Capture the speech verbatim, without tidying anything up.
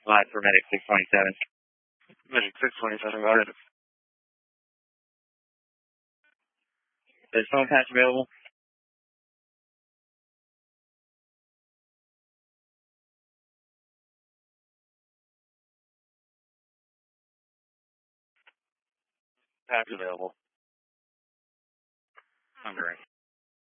Live for Medic six twenty-seven. Medic six twenty-seven, got it. Is phone patch available? Patch available. Under it.